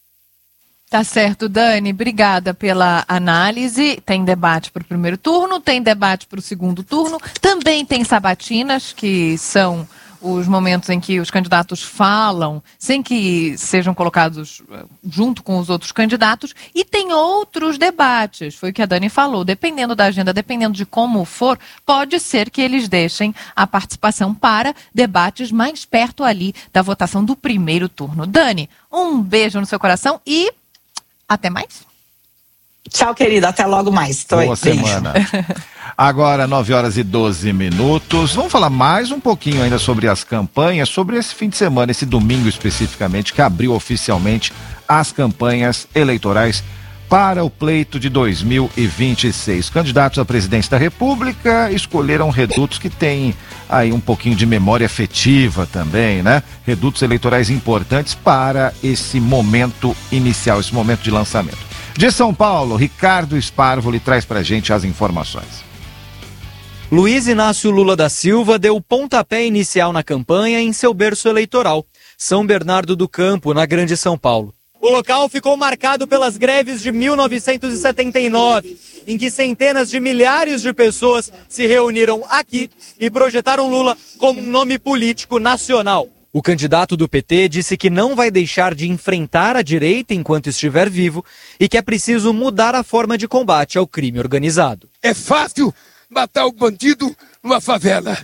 Tá certo, Dani. Obrigada pela análise. Tem debate para o primeiro turno, tem debate para o segundo turno. Também tem sabatinas, que são os momentos em que os candidatos falam sem que sejam colocados junto com os outros candidatos. E tem outros debates, foi o que a Dani falou. Dependendo da agenda, dependendo de como for, pode ser que eles deixem a participação para debates mais perto ali da votação do primeiro turno. Dani, um beijo no seu coração e até mais. Tchau, querida. Até logo mais. Tô Boa aí. semana. Agora, nove horas e doze minutos. Vamos falar mais um pouquinho ainda sobre as campanhas, sobre esse fim de semana, esse domingo especificamente, que abriu oficialmente as campanhas eleitorais para o pleito de dois mil e vinte e seis. Candidatos à presidência da República escolheram redutos que têm aí um pouquinho de memória afetiva também, né? Redutos eleitorais importantes para esse momento inicial, esse momento de lançamento. De São Paulo, Ricardo Sparvoli traz pra gente as informações. Luiz Inácio Lula da Silva deu o pontapé inicial na campanha em seu berço eleitoral, São Bernardo do Campo, na Grande São Paulo. O local ficou marcado pelas greves de mil novecentos e setenta e nove, em que centenas de milhares de pessoas se reuniram aqui e projetaram Lula como um nome político nacional. O candidato do P T disse que não vai deixar de enfrentar a direita enquanto estiver vivo e que é preciso mudar a forma de combate ao crime organizado. É fácil matar o bandido numa favela.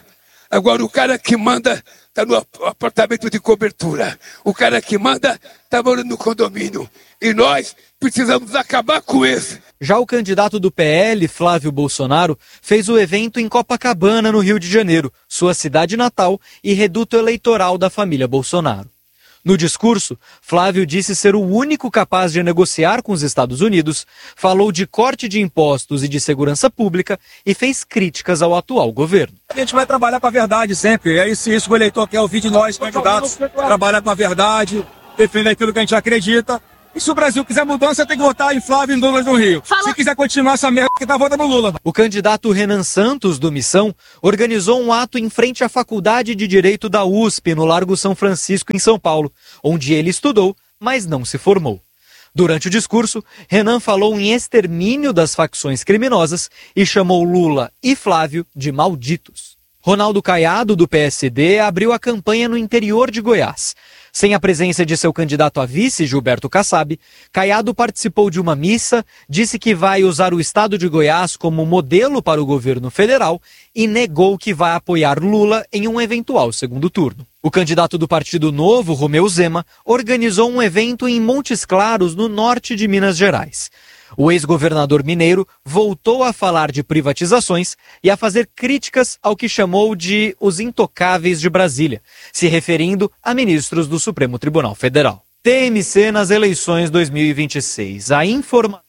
Agora o cara que manda está no apartamento de cobertura. O cara que manda está morando no condomínio. E nós precisamos acabar com esse. Já o candidato do P L, Flávio Bolsonaro, fez o evento em Copacabana, no Rio de Janeiro, sua cidade natal e reduto eleitoral da família Bolsonaro. No discurso, Flávio disse ser o único capaz de negociar com os Estados Unidos, falou de corte de impostos e de segurança pública e fez críticas ao atual governo. A gente vai trabalhar com a verdade sempre, é isso, isso que o eleitor quer ouvir de nós, candidatos, trabalhar com a verdade, defender aquilo que a gente acredita. E se o Brasil quiser mudança, tem que votar em Flávio e Lula no Rio. Fala. Se quiser continuar essa merda, que tá votando no Lula. O candidato Renan Santos, do Missão, organizou um ato em frente à Faculdade de Direito da U S P, no Largo São Francisco, em São Paulo, onde ele estudou, mas não se formou. Durante o discurso, Renan falou em extermínio das facções criminosas e chamou Lula e Flávio de malditos. Ronaldo Caiado, do P S D, abriu a campanha no interior de Goiás. Sem a presença de seu candidato a vice, Gilberto Kassab, Caiado participou de uma missa, disse que vai usar o estado de Goiás como modelo para o governo federal e negou que vai apoiar Lula em um eventual segundo turno. O candidato do Partido Novo, Romeu Zema, organizou um evento em Montes Claros, no norte de Minas Gerais. O ex-governador mineiro voltou a falar de privatizações e a fazer críticas ao que chamou de os intocáveis de Brasília, se referindo a ministros do Supremo Tribunal Federal. T M C nas eleições dois mil e vinte e seis. A informação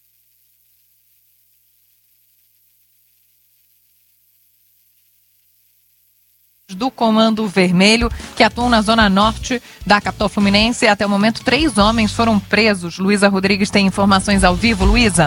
do Comando Vermelho, que atuam na zona norte da capital fluminense. Até o momento, três homens foram presos. Luísa Rodrigues tem informações ao vivo. Luísa.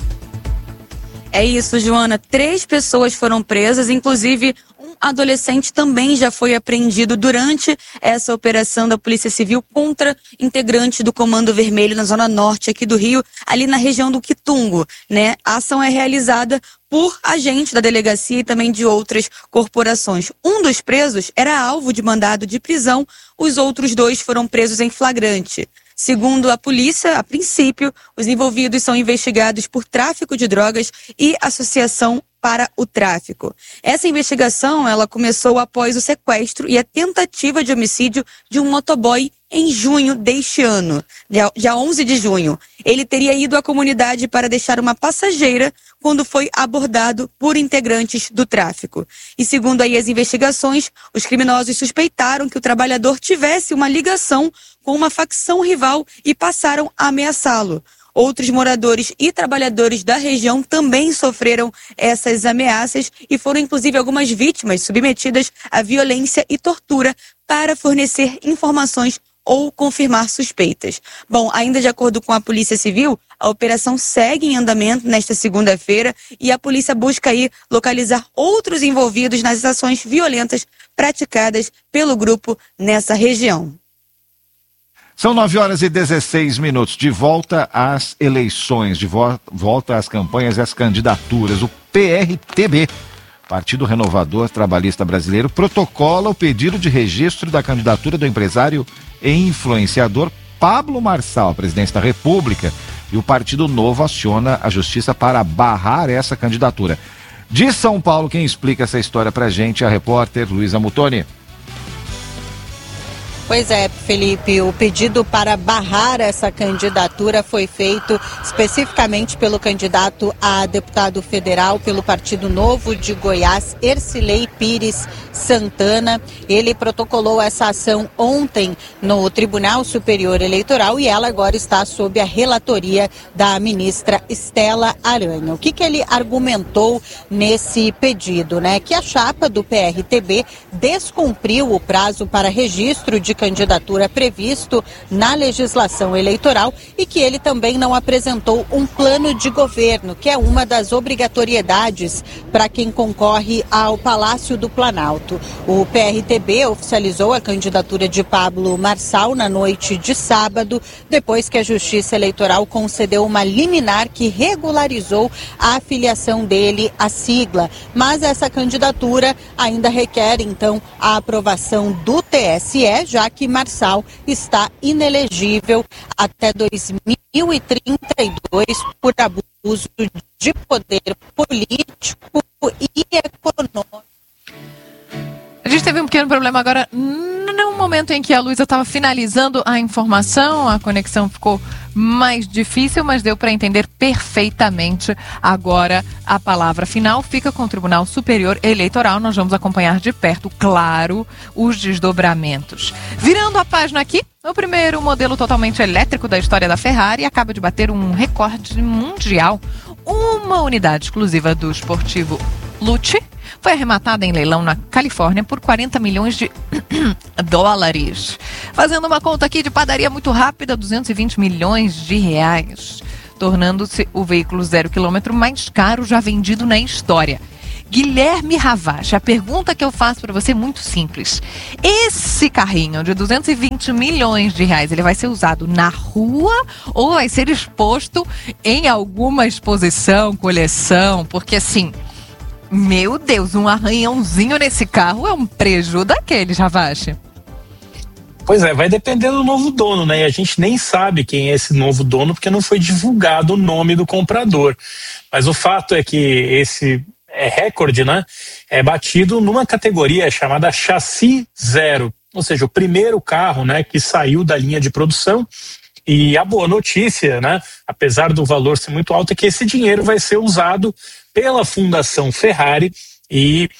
É isso, Joana. Três pessoas foram presas, inclusive um adolescente também já foi apreendido durante essa operação da Polícia Civil contra integrantes do Comando Vermelho na zona norte aqui do Rio, ali na região do Quitungo, né? A ação é realizada por agentes da delegacia e também de outras corporações. Um dos presos era alvo de mandado de prisão, os outros dois foram presos em flagrante. Segundo a polícia, a princípio, os envolvidos são investigados por tráfico de drogas e associação para o tráfico. Essa investigação, ela começou após o sequestro e a tentativa de homicídio de um motoboy em junho deste ano, dia onze de junho. Ele teria ido à comunidade para deixar uma passageira quando foi abordado por integrantes do tráfico. E segundo aí as investigações, os criminosos suspeitaram que o trabalhador tivesse uma ligação com uma facção rival e passaram a ameaçá-lo. Outros moradores e trabalhadores da região também sofreram essas ameaças e foram inclusive algumas vítimas submetidas à violência e tortura para fornecer informações ou confirmar suspeitas. Bom, ainda de acordo com a Polícia Civil, a operação segue em andamento nesta segunda-feira e a polícia busca aí localizar outros envolvidos nas ações violentas praticadas pelo grupo nessa região. São nove horas e dezesseis minutos. De volta às eleições, de vo- volta às campanhas e às candidaturas. O P R T B, Partido Renovador Trabalhista Brasileiro, protocola o pedido de registro da candidatura do empresário e influenciador Pablo Marçal à presidência da República, e o Partido Novo aciona a Justiça para barrar essa candidatura. De São Paulo, quem explica essa história pra gente é a repórter Luísa Mutoni. Pois é, Felipe, o pedido para barrar essa candidatura foi feito especificamente pelo candidato a deputado federal pelo Partido Novo de Goiás, Ercilei Pires Santana. Ele protocolou essa ação ontem no Tribunal Superior Eleitoral e ela agora está sob a relatoria da ministra Estela Aranha. O que que ele argumentou nesse pedido, né? Que a chapa do P R T B descumpriu o prazo para registro de candidatura previsto na legislação eleitoral e que ele também não apresentou um plano de governo, que é uma das obrigatoriedades para quem concorre ao Palácio do Planalto. O P R T B oficializou a candidatura de Pablo Marçal na noite de sábado, depois que a Justiça Eleitoral concedeu uma liminar que regularizou a afiliação dele à sigla. Mas essa candidatura ainda requer, então, a aprovação do T S E, já que Marçal está inelegível até dois mil e trinta e dois por abuso de poder político e econômico. gente teve um pequeno problema agora, no momento em que a Luísa estava finalizando a informação, a conexão ficou mais difícil, mas deu para entender perfeitamente. Agora a palavra final fica com o Tribunal Superior Eleitoral. Nós vamos acompanhar de perto, claro, os desdobramentos. Virando a página aqui, o primeiro modelo totalmente elétrico da história da Ferrari acaba de bater um recorde mundial. Uma unidade exclusiva do esportivo Lucci foi arrematada em leilão na Califórnia por quarenta milhões de dólares. Fazendo uma conta aqui de padaria muito rápida, duzentos e vinte milhões de reais, tornando-se o veículo zero quilômetro mais caro já vendido na história. Guilherme Ravache, a pergunta que eu faço para você é muito simples. Esse carrinho de duzentos e vinte milhões de reais, ele vai ser usado na rua ou vai ser exposto em alguma exposição, coleção? Porque assim, meu Deus, um arranhãozinho nesse carro é um preju daqueles, Ravache. Pois é, vai depender do novo dono, né? E a gente nem sabe quem é esse novo dono porque não foi divulgado o nome do comprador. Mas o fato é que esse é recorde, né? É batido numa categoria chamada chassi zero, ou seja, o primeiro carro, né, que saiu da linha de produção. E a boa notícia, né, apesar do valor ser muito alto, é que esse dinheiro vai ser usado pela Fundação Ferrari e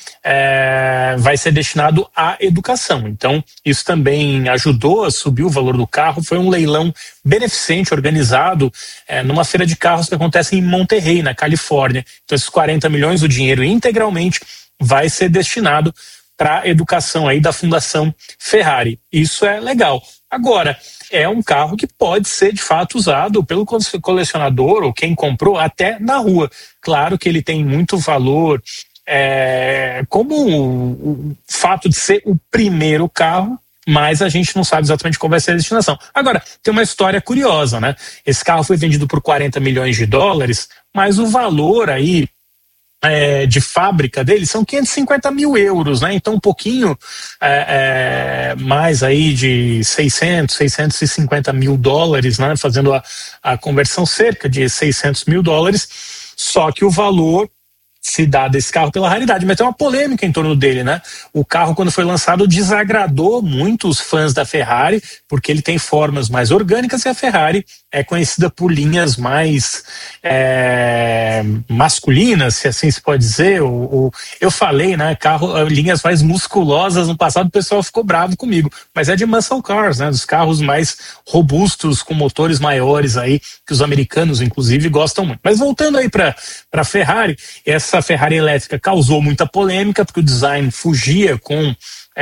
é, vai ser destinado à educação. Então, isso também ajudou a subir o valor do carro. Foi um leilão beneficente organizado é, numa feira de carros que acontece em Monterrey, na Califórnia. Então, esses quarenta milhões, o dinheiro integralmente vai ser destinado para a educação aí da Fundação Ferrari. Isso é legal. Agora, é um carro que pode ser de fato usado pelo colecionador ou quem comprou até na rua. Claro que ele tem muito valor, é, como o, o fato de ser o primeiro carro, mas a gente não sabe exatamente qual vai ser a destinação. Agora, tem uma história curiosa, né? Esse carro foi vendido por quarenta milhões de dólares, mas o valor aí É, de fábrica dele são quinhentos e cinquenta mil euros, né? Então um pouquinho é, é, mais aí de seiscentos, seiscentos e cinquenta mil dólares, né? Fazendo a, a conversão cerca de seiscentos mil dólares, só que o valor se dá desse carro pela raridade, mas tem uma polêmica em torno dele, né? O carro, quando foi lançado, desagradou muito os fãs da Ferrari, porque ele tem formas mais orgânicas e a Ferrari é conhecida por linhas mais é, masculinas, se assim se pode dizer. Ou, ou, eu falei, né, carro, linhas mais musculosas no passado, o pessoal ficou bravo comigo, mas é de muscle cars, né, dos carros mais robustos, com motores maiores aí, que os americanos, inclusive, gostam muito. Mas voltando aí para a Ferrari, essa Ferrari elétrica causou muita polêmica, porque o design fugia com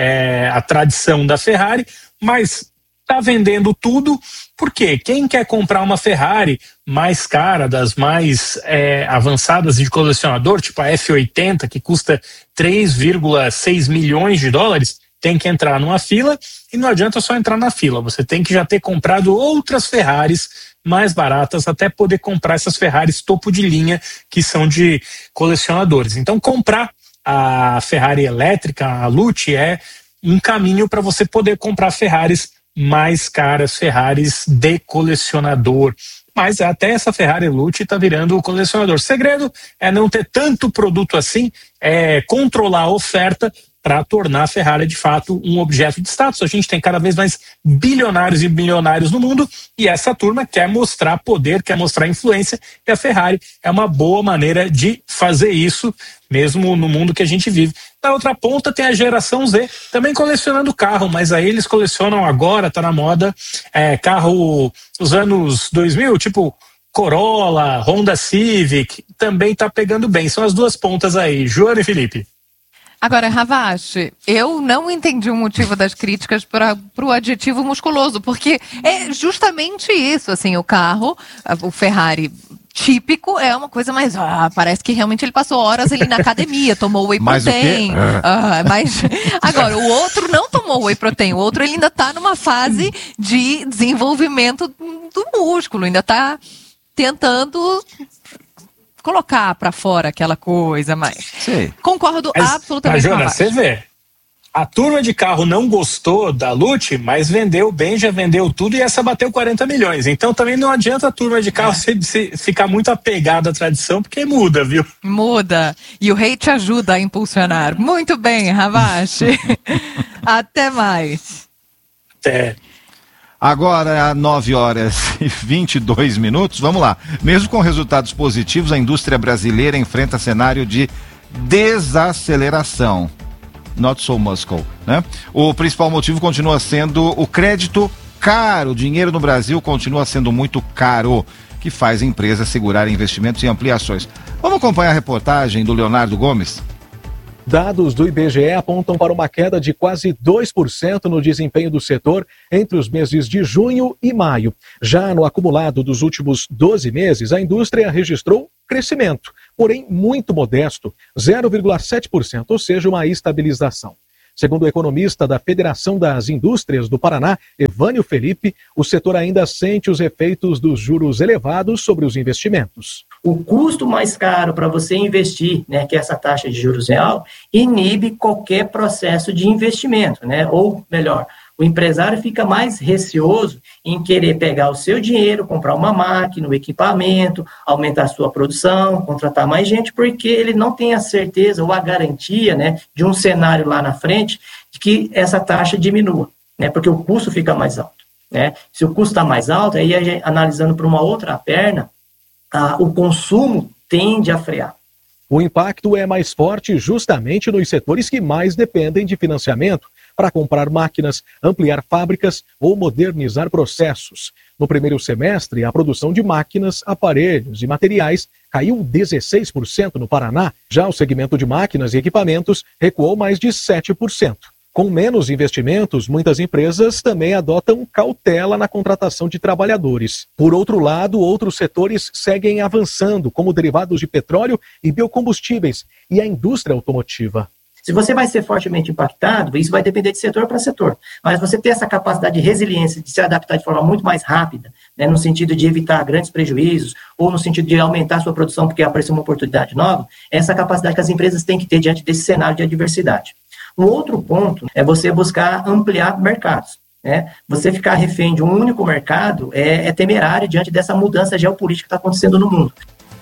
é, a tradição da Ferrari, mas está vendendo tudo. Por quê? Quem quer comprar uma Ferrari mais cara, das mais é, avançadas de colecionador, tipo a F oitenta, que custa três vírgula seis milhões de dólares, tem que entrar numa fila, e não adianta só entrar na fila, você tem que já ter comprado outras Ferraris mais baratas até poder comprar essas Ferraris topo de linha que são de colecionadores. Então comprar a Ferrari elétrica, a Lucci, é um caminho para você poder comprar Ferraris mais caras, Ferraris de colecionador. Mas até essa Ferrari Lucci está virando o colecionador. O segredo é não ter tanto produto assim, é controlar a oferta para tornar a Ferrari de fato um objeto de status. A gente tem cada vez mais bilionários e bilionários no mundo e essa turma quer mostrar poder, quer mostrar influência, e a Ferrari é uma boa maneira de fazer isso, mesmo no mundo que a gente vive. Na outra ponta tem a geração Z, também colecionando carro, mas aí eles colecionam agora, tá na moda, é, carro dos anos dois mil, tipo Corolla, Honda Civic, também tá pegando bem. São as duas pontas aí, Joana e Felipe. Agora, Ravache, eu não entendi o motivo das críticas para o adjetivo musculoso, porque é justamente isso, assim, o carro, o Ferrari típico é uma coisa mais, ah, parece que realmente ele passou horas ali na academia, tomou whey protein, ah, mas agora o outro não tomou whey protein, o outro ele ainda está numa fase de desenvolvimento do músculo, ainda está tentando colocar para fora aquela coisa, mas Sim. concordo mas, absolutamente mas, com Joana, você vê, A turma de carro não gostou da Lute, mas vendeu bem, já vendeu tudo e essa bateu quarenta milhões. Então também não adianta a turma de carro é. se, se, ficar muito apegada à tradição, porque muda, viu? Muda. E o rei te ajuda a impulsionar. Muito bem, Ravache. Até mais. Até. Agora, nove horas e vinte e dois minutos, vamos lá. Mesmo com resultados positivos, a indústria brasileira enfrenta cenário de desaceleração. Not so Moscow, né? O principal motivo continua sendo o crédito caro. O dinheiro no Brasil continua sendo muito caro, que faz empresas segurarem investimentos e ampliações. Vamos acompanhar a reportagem do Leonardo Gomes? Dados do I B G E apontam para uma queda de quase dois por cento no desempenho do setor entre os meses de junho e maio. Já no acumulado dos últimos doze meses, a indústria registrou crescimento, porém muito modesto, zero vírgula sete por cento, ou seja, uma estabilização. Segundo o economista da Federação das Indústrias do Paraná, Evânio Felipe, o setor ainda sente os efeitos dos juros elevados sobre os investimentos. O custo mais caro para você investir, né, que é essa taxa de juros real, inibe qualquer processo de investimento, né? Ou melhor, o empresário fica mais receoso em querer pegar o seu dinheiro, comprar uma máquina, um equipamento, aumentar a sua produção, contratar mais gente, porque ele não tem a certeza ou a garantia, né, de um cenário lá na frente de que essa taxa diminua, né, porque o custo fica mais alto, né? Se o custo está mais alto, aí a gente, analisando por uma outra perna, ah, o consumo tende a frear. O impacto é mais forte justamente nos setores que mais dependem de financiamento para comprar máquinas, ampliar fábricas ou modernizar processos. No primeiro semestre, a produção de máquinas, aparelhos e materiais caiu dezesseis por cento no Paraná. Já o segmento de máquinas e equipamentos recuou mais de sete por cento. Com menos investimentos, muitas empresas também adotam cautela na contratação de trabalhadores. Por outro lado, outros setores seguem avançando, como derivados de petróleo e biocombustíveis e a indústria automotiva. Se você vai ser fortemente impactado, isso vai depender de setor para setor. Mas você ter essa capacidade de resiliência, de se adaptar de forma muito mais rápida, né, no sentido de evitar grandes prejuízos, ou no sentido de aumentar a sua produção porque apareceu uma oportunidade nova, é essa capacidade que as empresas têm que ter diante desse cenário de adversidade. Um outro ponto é você buscar ampliar mercados, né? Você ficar refém de um único mercado é, é temerário diante dessa mudança geopolítica que está acontecendo no mundo.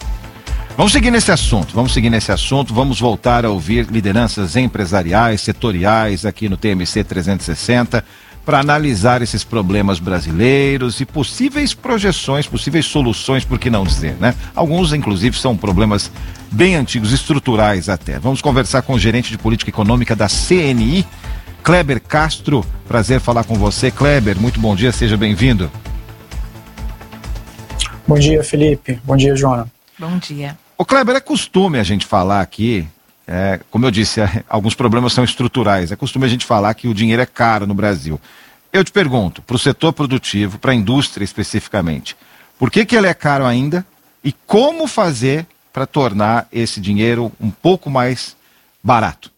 Vamos seguir nesse assunto, vamos seguir nesse assunto, vamos voltar a ouvir lideranças empresariais, setoriais aqui no T M C trezentos e sessenta para analisar esses problemas brasileiros e possíveis projeções, possíveis soluções, por que não dizer, né? Alguns, inclusive, são problemas bem antigos, estruturais até. Vamos conversar com o gerente de política econômica da C N I, Kleber Castro. Prazer falar com você, Kleber. Muito bom dia, seja bem-vindo. Bom dia, Felipe. Bom dia, Joana. Bom dia. Ô Kleber, é costume a gente falar aqui, é, como eu disse, é, alguns problemas são estruturais, é costume a gente falar que o dinheiro é caro no Brasil. Eu te pergunto, para o setor produtivo, para a indústria especificamente, por que que ele é caro ainda e como fazer para tornar esse dinheiro um pouco mais barato?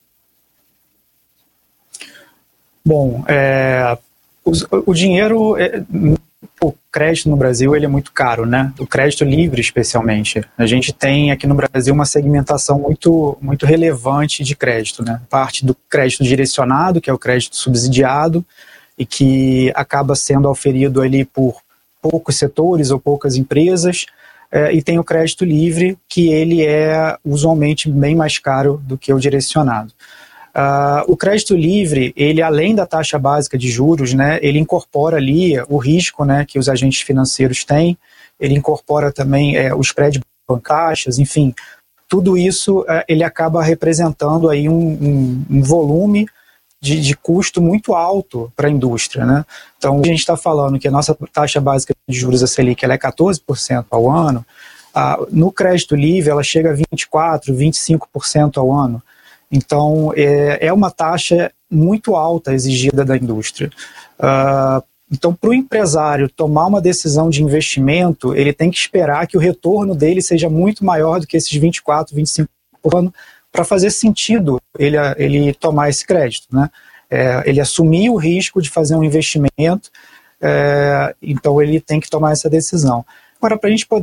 Bom, é, o, o dinheiro... É, o crédito no Brasil ele é muito caro, né? O crédito livre, especialmente. A gente tem aqui no Brasil uma segmentação muito, muito relevante de crédito, né? Parte do crédito direcionado, que é o crédito subsidiado, e que acaba sendo auferido ali por poucos setores ou poucas empresas, é, e tem o crédito livre, que ele é usualmente bem mais caro do que o direcionado. Uh, o crédito livre, ele além da taxa básica de juros, né, ele incorpora ali o risco, né, que os agentes financeiros têm, ele incorpora também é, os créditos bancários, enfim, tudo isso é, ele acaba representando aí um, um, um volume de, de custo muito alto para a indústria, né? Então, a gente está falando que a nossa taxa básica de juros, a Selic, ela é quatorze por cento ao ano, uh, no crédito livre ela chega a vinte e quatro por cento, vinte e cinco por cento ao ano. Então, é, é uma taxa muito alta exigida da indústria. Uh, então, para o empresário tomar uma decisão de investimento, ele tem que esperar que o retorno dele seja muito maior do que esses vinte e quatro, vinte e cinco por ano para fazer sentido ele, ele tomar esse crédito, né? É, ele assumir o risco de fazer um investimento, é, então ele tem que tomar essa decisão. Agora, para a gente poder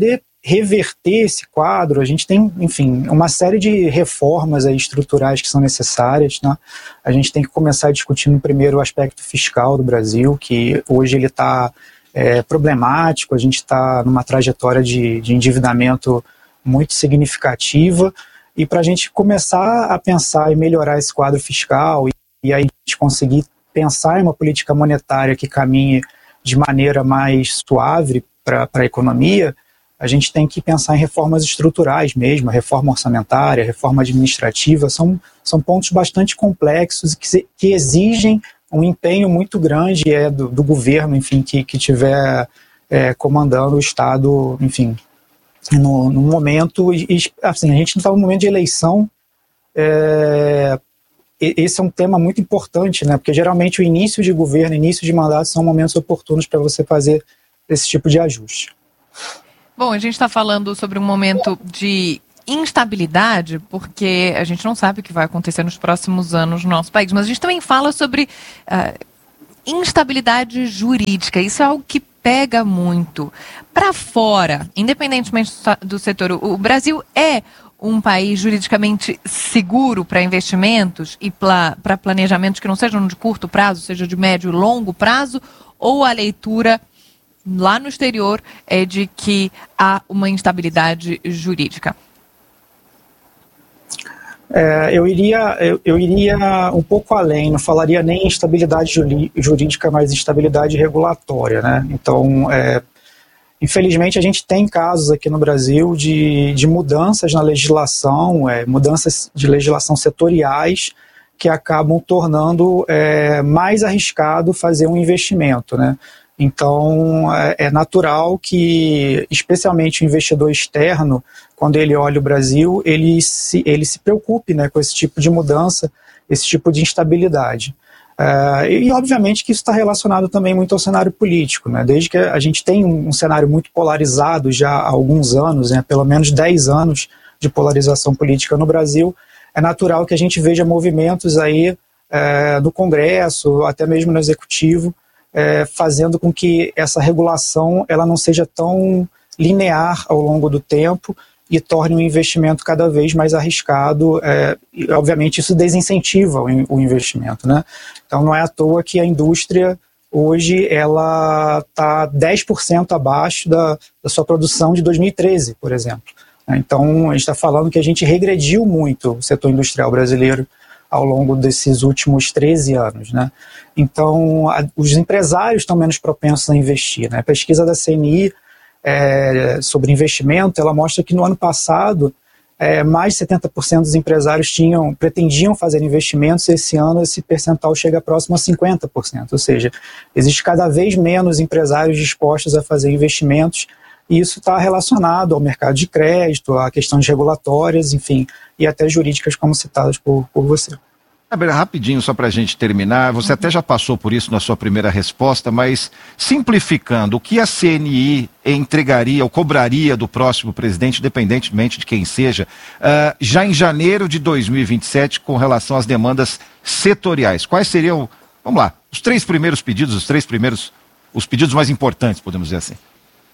reverter esse quadro, a gente tem, enfim, uma série de reformas aí estruturais que são necessárias, né? A gente tem que começar discutindo primeiro o aspecto fiscal do Brasil, que hoje ele está é, problemático, a gente está numa trajetória de, de endividamento muito significativa, e para a gente começar a pensar e melhorar esse quadro fiscal, e, e aí a gente conseguir pensar em uma política monetária que caminhe de maneira mais suave para a economia, a gente tem que pensar em reformas estruturais mesmo, reforma orçamentária, reforma administrativa, são, são pontos bastante complexos e que, se, que exigem um empenho muito grande é, do, do governo, enfim, que estiver é, comandando o Estado, enfim, no, no momento, e, assim, a gente não está num momento de eleição, é, esse é um tema muito importante, né, porque geralmente o início de governo, início de mandato são momentos oportunos para você fazer esse tipo de ajuste. Bom, a gente está falando sobre um momento de instabilidade, porque a gente não sabe o que vai acontecer nos próximos anos no nosso país, mas a gente também fala sobre uh, instabilidade jurídica. Isso é algo que pega muito. Para fora, independentemente do setor, o Brasil é um país juridicamente seguro para investimentos e para planejamentos que não sejam de curto prazo, seja de médio e longo prazo, ou a leitura lá no exterior é de que há uma instabilidade jurídica? É, eu, iria, eu, eu iria um pouco além, não falaria nem instabilidade jurídica, mas instabilidade regulatória, né? Então, é, infelizmente, a gente tem casos aqui no Brasil de, de mudanças na legislação, é, mudanças de legislação setoriais que acabam tornando é, mais arriscado fazer um investimento, né? Então, é natural que, especialmente o investidor externo, quando ele olha o Brasil, ele se, ele se preocupe, né, com esse tipo de mudança, esse tipo de instabilidade. Uh, e, obviamente, que isso está relacionado também muito ao cenário político, né? Desde que a gente tem um, um cenário muito polarizado já há alguns anos, né, pelo menos dez anos de polarização política no Brasil, é natural que a gente veja movimentos aí uh, no Congresso, até mesmo no Executivo, É, fazendo com que essa regulação ela não seja tão linear ao longo do tempo e torne o investimento cada vez mais arriscado. É, e, obviamente, isso desincentiva o, o investimento, né? Então, não é à toa que a indústria, hoje, ela está dez por cento abaixo da, da sua produção de dois mil e treze, por exemplo. Então, a gente está falando que a gente regrediu muito o setor industrial brasileiro ao longo desses últimos treze anos, né? Então, a, os empresários estão menos propensos a investir, né? A pesquisa da C N I é, sobre investimento, ela mostra que no ano passado, é, mais de setenta por cento dos empresários tinham, pretendiam fazer investimentos, e esse ano esse percentual chega próximo a cinquenta por cento, ou seja, existe cada vez menos empresários dispostos a fazer investimentos, e isso está relacionado ao mercado de crédito, a questões regulatórias, enfim, e até jurídicas, como citadas por, por você. Rapidinho, só para a gente terminar, você até já passou por isso na sua primeira resposta, mas simplificando, o que a C N I entregaria ou cobraria do próximo presidente, independentemente de quem seja, uh, já em janeiro de dois mil e vinte e sete, com relação às demandas setoriais? Quais seriam, vamos lá, os três primeiros pedidos, os três primeiros, os pedidos mais importantes, podemos dizer assim?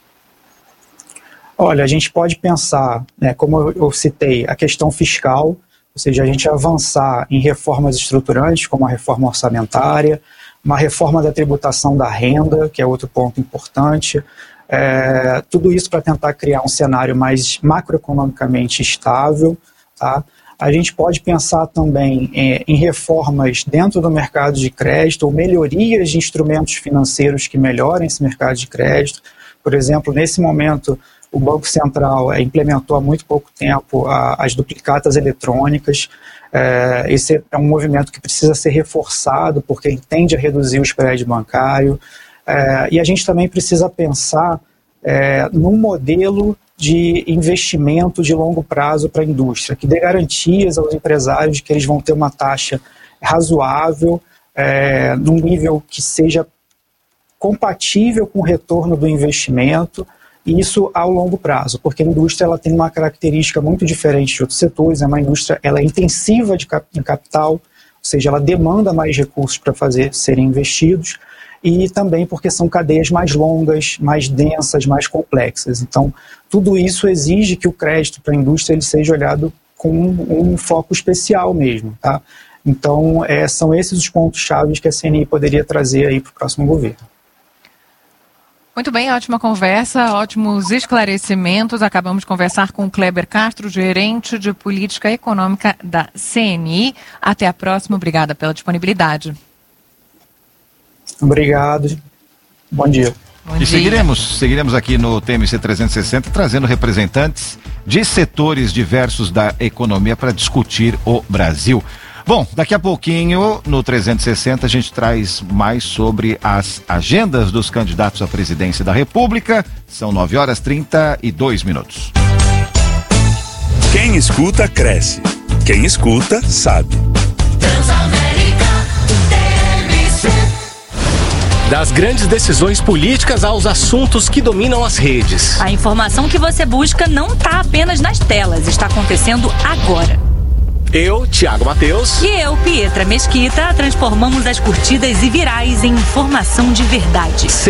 Olha, a gente pode pensar, né, como eu citei, a questão fiscal, ou seja, a gente avançar em reformas estruturantes, como a reforma orçamentária, uma reforma da tributação da renda, que é outro ponto importante, é, tudo isso para tentar criar um cenário mais macroeconomicamente estável, tá? A gente pode pensar também é, em reformas dentro do mercado de crédito, ou melhorias de instrumentos financeiros que melhorem esse mercado de crédito. Por exemplo, nesse momento, o Banco Central é, implementou há muito pouco tempo a, as duplicatas eletrônicas. É, esse é um movimento que precisa ser reforçado, porque ele tende a reduzir o spread bancário. É, e a gente também precisa pensar é, num modelo de investimento de longo prazo para a indústria, que dê garantias aos empresários de que eles vão ter uma taxa razoável, é, num nível que seja compatível com o retorno do investimento, e isso ao longo prazo, porque a indústria ela tem uma característica muito diferente de outros setores, é uma indústria ela é intensiva de cap- em capital, ou seja, ela demanda mais recursos para fazer serem investidos, e também porque são cadeias mais longas, mais densas, mais complexas. Então, tudo isso exige que o crédito para a indústria ele seja olhado com um, um foco especial mesmo, tá? Então, é, são esses os pontos-chave que a C N I poderia trazer aí para o próximo governo. Muito bem, ótima conversa, ótimos esclarecimentos. Acabamos de conversar com o Kleber Castro, gerente de política econômica da C N I. Até a próxima, obrigada pela disponibilidade. Obrigado, bom dia. Bom e dia. seguiremos, seguiremos aqui no T M C trezentos e sessenta trazendo representantes de setores diversos da economia para discutir o Brasil. Bom, daqui a pouquinho, no trezentos e sessenta, a gente traz mais sobre as agendas dos candidatos à presidência da República. São nove horas e trinta e dois minutos. Quem escuta, cresce. Quem escuta, sabe. Das grandes decisões políticas aos assuntos que dominam as redes. A informação que você busca não está apenas nas telas, está acontecendo agora. Eu, Thiago Mateus. E eu, Pietra Mesquita, transformamos as curtidas e virais em informação de verdade.